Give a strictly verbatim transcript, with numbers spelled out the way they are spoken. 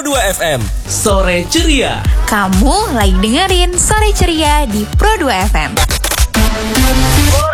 dua F M, Sore Ceria. Kamu lagi dengerin Sore Ceria di Pro dua F M.